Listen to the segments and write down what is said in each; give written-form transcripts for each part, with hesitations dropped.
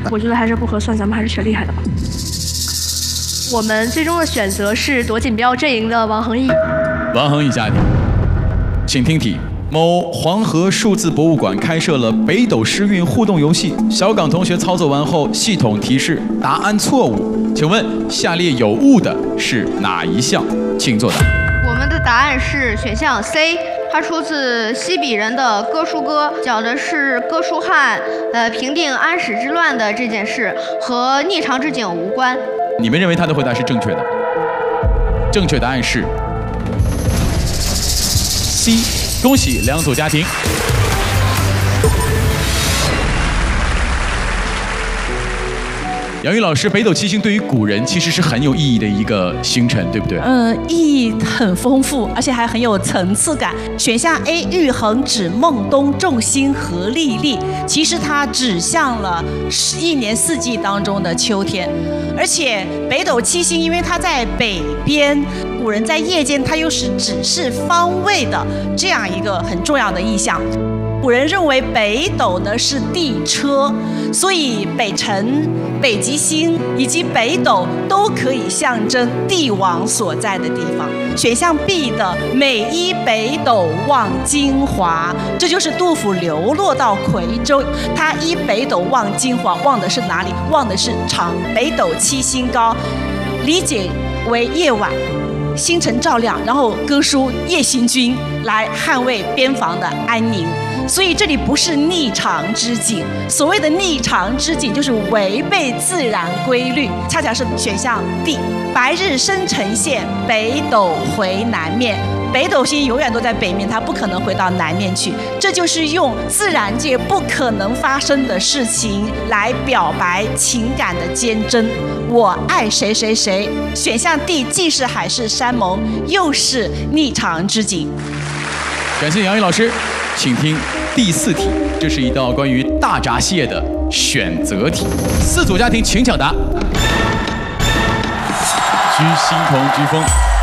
答。 我觉得还是不合算，咱们还是选厉害的吧。我们最终的选择是夺锦标阵营的王恒毅。 王恒毅家庭，请听题。某黄河数字博物馆开设了北斗诗韵互动游戏，小岗同学操作完后，系统提示答案错误。请问下列有误的是哪一项？请作答。 我们的答案是选项 C， 它出自西比人的歌书歌，讲的是哥舒翰平定安史之乱的这件事，和逆长之景无关。 你们认为他的回答是正确的？正确答案是 C。恭喜两组家庭。杨玉老师，北斗七星对于古人其实是很有意义的一个星辰，对不对？ 意义很丰富，而且还很有层次感。选项 A， 玉衡指孟冬众星合历历，其实它指向了一年四季当中的秋天。而且北斗七星，因为它在北边，古人在夜间，它又是指示方位的这样一个很重要的意象。古人认为北斗呢是地车，所以北辰、北极星以及北斗都可以象征帝王所在的地方。选项 B 的每依北斗望京华，这就是杜甫流落到夔州，他依北斗望京华，望的是哪里？望的是北斗七星高，理解为夜晚星辰照亮，然后歌书夜行军来捍卫边防的安宁。所以这里不是逆长之景，所谓的逆长之景就是违背自然规律，恰恰是选项 D， 白日生辰现，北斗回南面。北斗星永远都在北面，它不可能回到南面去，这就是用自然界不可能发生的事情来表白情感的坚贞。我爱谁谁谁，选项 D 既是海誓山盟，又是逆长之景。 感谢杨玉老师，请听第4题，这是一道关于大闸蟹的选择题。4组家庭请抢答。居心同居风。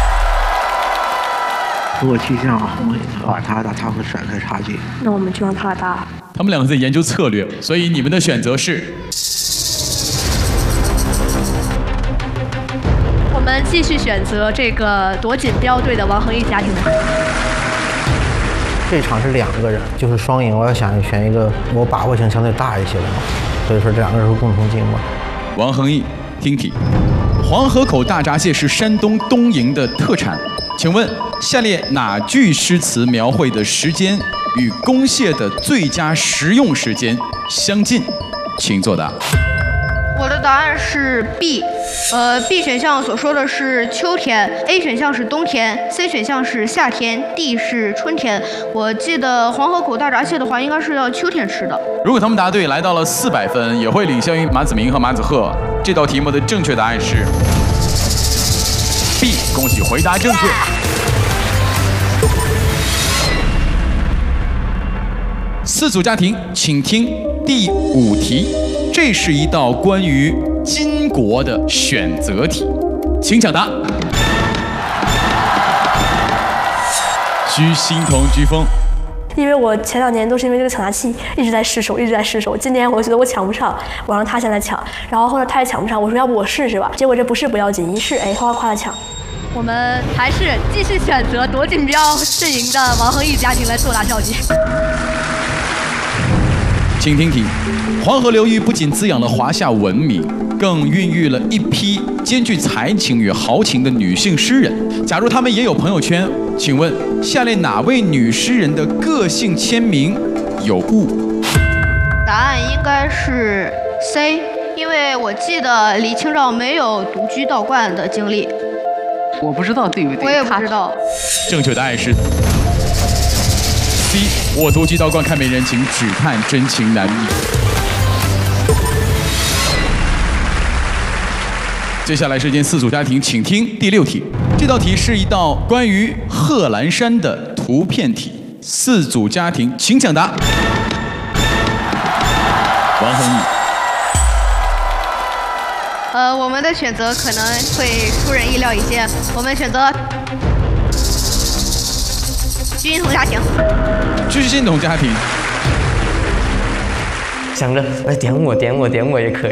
如果气象宏伟的话，他会甩开差距。 那我们就让他答。 他们两个在研究策略，所以你们的选择是。 我们继续选择这个夺锦标队的王恒毅家庭的。 这场是2个人，就是双赢，我要想选一个我把握性相对大一些的嘛，所以说这2个人会共同进嘛。 王恒毅，听题：黄河口大闸蟹是山东东营的特产，请问下列哪句诗词描绘的时间与公蟹的最佳食用时间相近？请作答。 我的答案是 B，B 选项所说的是秋天 ，A 选项是冬天 ，C 选项是夏天 ，D 是春天。我记得黄河口大闸蟹的话，应该是要秋天吃的。 如果他们答对，来到了400分，也会领先于马子明和马子赫。这道题目的正确答案是 B， 恭喜回答正确。4组家庭，请听第5题。这是一道关于金国的选择题，请抢答。居心同居风。 因为我前2年都是因为这个抢答器一直在失手，今年我觉得我抢不上，我让他先来抢，然后后来他也抢不上，我说要不我试试吧，结果这不是不要紧，一试夸的抢。我们还是继续选择夺锦标阵营的王恒毅家庭来作答小结。 请听题：黄河流域不仅滋养了华夏文明，更孕育了一批兼具才情与豪情的女性诗人。假如她们也有朋友圈，请问下列哪位女诗人的个性签名有误？ 答案应该是 C， 因为我记得李清照没有独居道观的经历。 我不知道对不对？ 我也不知道。 正确答案是 C， 我独居道观看没人情，只看真情难觅。接下来是4组家庭，请听第6题。这道题是一道关于贺兰山的图片题。4组家庭，请抢答。王恒毅。 我们的选择可能会出人意料一些，我们选择居心同家庭。 居心同家庭。 想着来点我也可以。